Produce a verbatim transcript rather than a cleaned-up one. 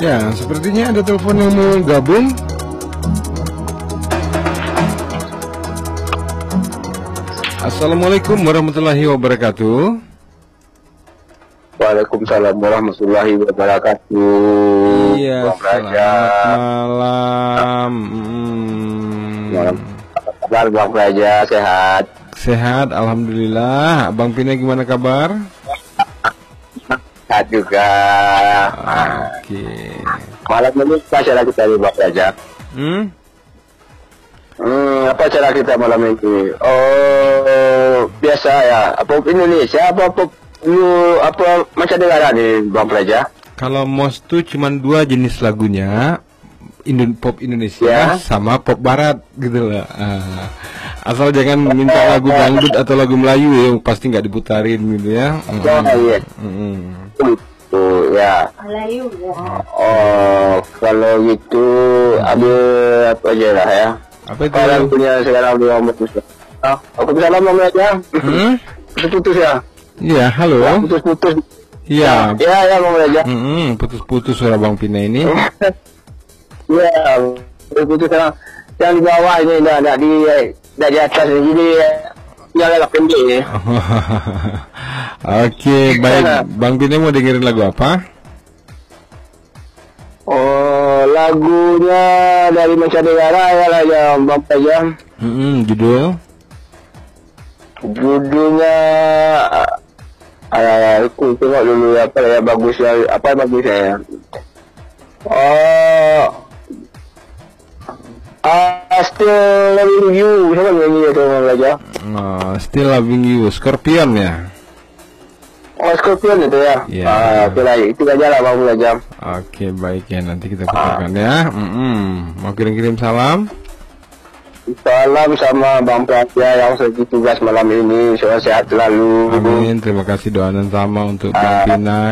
Ya, sepertinya ada telepon yang mau gabung. Assalamualaikum warahmatullahi wabarakatuh. Waalaikumsalam warahmatullahi wabarakatuh. Iya, selamat malam. Malam. Kabar Bang Praja, sehat? Sehat, alhamdulillah. Bang Pina gimana kabar? Sehat juga. Oke. Malam ini apa cara kita nih Bang Praja? Hmm? Hmm, apa cara kita malam ini? Oh, biasa ya. Apa Indonesia? Apa apa lu apa mancanegara nih Bang Praja? Kalau Mos tuh cuma dua jenis lagunya, Indo pop Indonesia Ya. sama pop Barat gitu loh. Ah. Asal jangan minta lagu dangdut atau lagu Melayu ya, pasti nggak diputarin gitu ya. Oh iya. Mm-mm. Itu ya. Melayu ya. Oh, kalau gitu ambil apa aja lah ya. Apa itu? Sekarang punya sekarang dia ngomong putus. Ah, aku bisa ngomong aja. Hmm? Putus-putus ya. Iya, halo. Putus-putus. Iya. Ya, ya ngomong aja. Mm-mm, putus-putus suara Bang Pina ini. Ya, putus-putus yang yang di bawah ini dah dah di dah di atas ini jadi yang agak pendek ya. Oke, baik. Bang Pina mau dengerin lagu apa? Oh, lagunya dari mancanegara ya lah ya Bang Praja. Mm-mm, judul? Judulnya ah, aku tengok dulu apa ya bagus ya apa yang bagus ya. Oh, ah still loving you siapa nyanyi itu Bang Praja? Oh, Still Loving You, Scorpion ya? Oh, Scorpion itu ya. Iya. Ah, oke lah itu aja lah Bang Praja. Oke, baik ya, nanti kita putarkan ya. Mm-mm. Mau kirim-kirim salam? Salam sama Bang Praja yang sedang tugas malam ini. Sehat selalu. Amin, terima kasih doa dan sama untuk Bang Pina.